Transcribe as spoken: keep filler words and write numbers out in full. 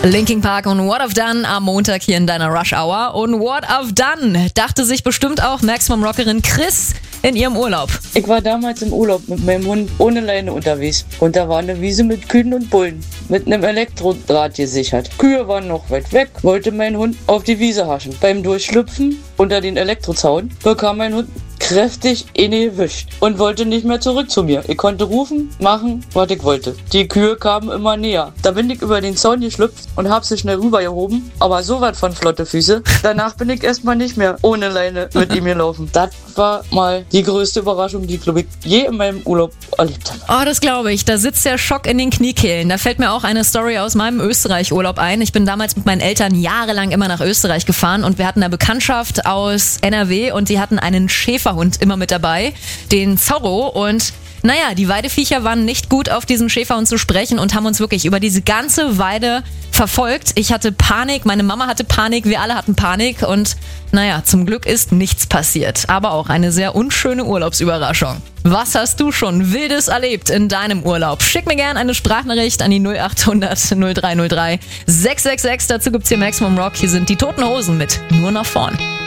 Linkin Park und What I've Done am Montag hier in deiner Rush Hour. Und What I've Done dachte sich bestimmt auch Maximum-Rockerin Chris in ihrem Urlaub. Ich war damals im Urlaub mit meinem Hund ohne Leine unterwegs. Und da war eine Wiese mit Kühen und Bullen, mit einem Elektrodraht gesichert. Kühe waren noch weit weg, wollte mein Hund auf die Wiese haschen. Beim Durchschlüpfen unter den Elektrozaun bekam mein Hund kräftig inne gewischt und wollte nicht mehr zurück zu mir. Ich konnte rufen, machen, was ich wollte. Die Kühe kamen immer näher. Da bin ich über den Zaun geschlüpft und hab sie schnell rübergehoben, aber so was von flotte Füße. Danach bin ich erstmal nicht mehr ohne Leine mit ihm gelaufen. Das war mal die größte Überraschung, die, glaube ich, je in meinem Urlaub erlebt habe. Oh, das glaube ich. Da sitzt der Schock in den Kniekehlen. Da fällt mir auch eine Story aus meinem Österreich-Urlaub ein. Ich bin damals mit meinen Eltern jahrelang immer nach Österreich gefahren und wir hatten eine Bekanntschaft aus N R W und die hatten einen Schäferhund immer mit dabei, den Zorro, und naja, die Weideviecher waren nicht gut auf diesen Schäferhund zu sprechen und haben uns wirklich über diese ganze Weide verfolgt. Ich hatte Panik, meine Mama hatte Panik, wir alle hatten Panik und naja, zum Glück ist nichts passiert. Aber auch eine sehr unschöne Urlaubsüberraschung. Was hast du schon Wildes erlebt in deinem Urlaub? Schick mir gerne eine Sprachnachricht an die null acht hundert null drei null drei sechs sechs sechs. Dazu gibt's hier Maximum Rock. Hier sind die Toten Hosen mit Nur nach vorn.